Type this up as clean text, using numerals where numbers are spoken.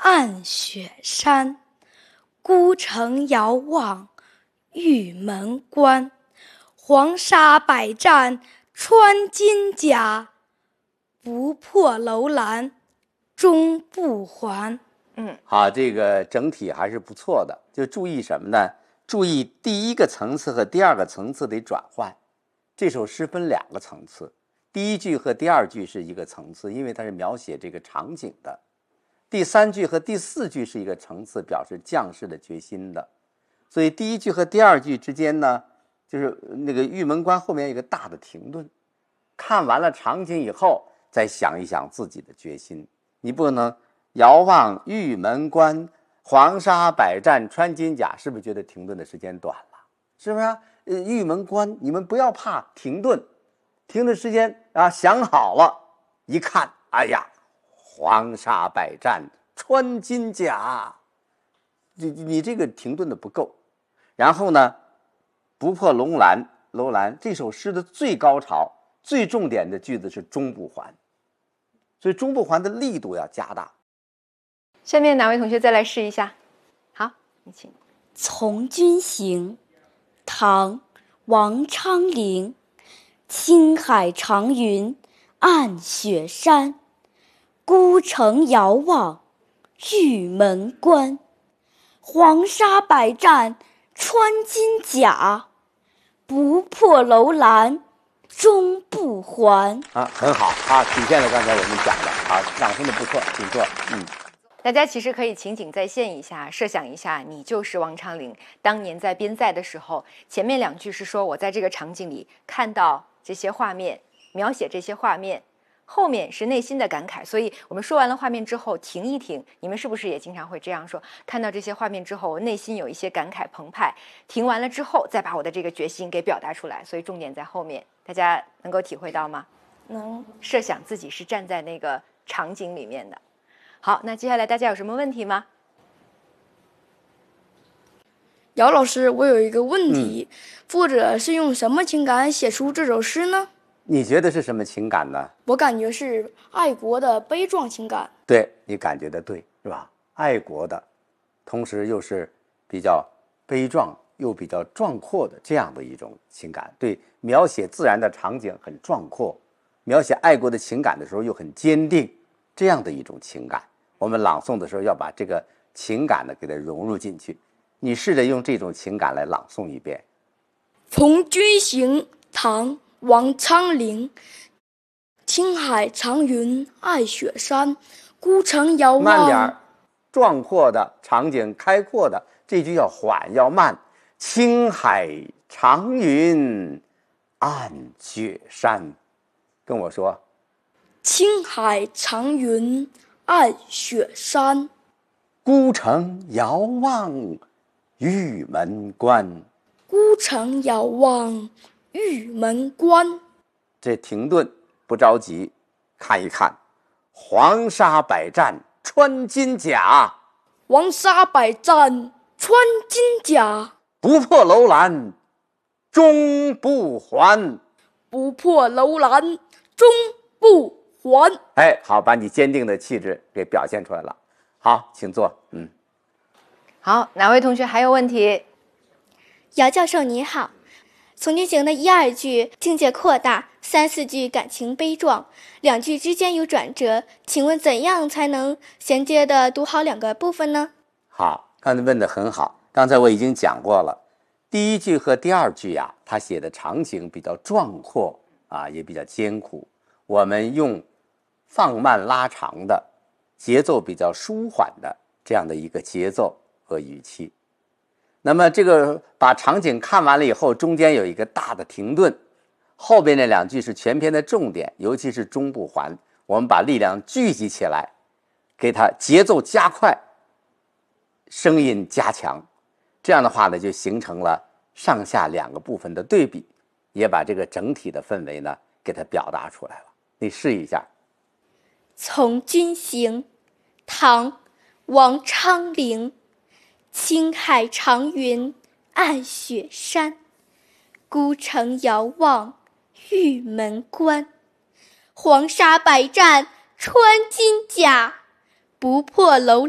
暗雪山。孤城遥望玉门关。黄沙百战穿金甲，不破楼兰终不还。 好，这个整体还是不错的。就注意什么呢？注意第一个层次和第二个层次的转换。这首诗分两个层次，第一句和第二句是一个层次，因为它是描写这个场景的。第三句和第四句是一个层次，表示将士的决心的。所以第一句和第二句之间呢，就是那个玉门关后面有一个大的停顿，看完了场景以后，再想一想自己的决心。你不能遥望玉门关，黄沙百战穿金甲，是不是觉得停顿的时间短了？是不是玉门关，你们不要怕停顿，停顿时间想好了，一看，哎呀，黄沙百战穿金甲，你这个停顿的不够。然后呢，不破楼兰这首诗的最高潮、最重点的句子是终不还，所以终不还的力度要加大。 下面哪位同学再来试一下？好，你请。 从军行，唐·王昌龄。青海长云暗雪山，孤城遥望玉门关。黄沙百战穿金甲，不破楼兰终不还。 很好体现了刚才我们讲的朗诵的不错，请坐。 大家其实可以情景再现一下，设想一下，你就是王昌龄，当年在边塞的时候，前面两句是说我在这个场景里看到这些画面，描写这些画面，后面是内心的感慨。所以我们说完了画面之后停一停，你们是不是也经常会这样说？看到这些画面之后，我内心有一些感慨澎湃，停完了之后再把我的这个决心给表达出来，所以重点在后面。大家能够体会到吗？ 能。 设想自己是站在那个场景里面的。好，那接下来大家有什么问题吗？ 姚老师，我有一个问题，作者是用什么情感写出这首诗呢？ 你觉得是什么情感呢？ 我感觉是爱国的悲壮情感。 对，你感觉的对，是吧？爱国的，同时又是比较悲壮又比较壮阔的这样的一种情感。对，描写自然的场景很壮阔，描写爱国的情感的时候又很坚定，这样的一种情感。我们朗诵的时候要把这个情感呢给它融入进去。你试着用这种情感来朗诵一遍。 从军行，唐·王昌龄。青海长云爱雪山，孤城遥望。 慢点，壮阔的场景，开阔的，这句要缓要慢。青海长云暗雪山，跟我说。 青海长云暗雪山， 孤城遥望玉门关。 孤城遥望玉门关。 这停顿不着急，看一看，黄沙百战穿金甲。 黄沙百战穿金甲， 不破楼兰终不还。 不破楼兰终不还。 好，把你坚定的气质给表现出来了。好，请坐。 好，哪位同学还有问题？ 姚教授你好，从军行的一二句境界扩大，三四句感情悲壮，两句之间有转折，请问怎样才能衔接的读好两个部分呢？ 好，刚才问得很好。刚才我已经讲过了，第一句和第二句他写的场景比较壮阔也比较艰苦。我们用放慢拉长的节奏比较舒缓的这样的一个节奏和语气。那么这个把场景看完了以后，中间有一个大的停顿，后边那两句是全篇的重点，尤其是终不还，我们把力量聚集起来，给它节奏加快，声音加强，这样的话呢，就形成了上下两个部分的对比，也把这个整体的氛围呢给它表达出来了。你试一下。 从军行，唐·王昌龄。青海长云暗雪山，孤城遥望玉门关。黄沙百战穿金甲，不破楼